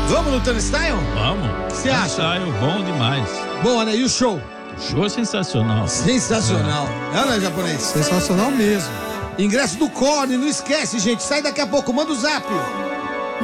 Vamos no Turnstile? Vamos. O que você acha? Turnstile, bom demais. Boa, né? E o show? Show sensacional. Sensacional. É, né, japonês? Sensacional mesmo. Ingresso do Corne, não esquece, gente. Sai daqui a pouco, manda o zap.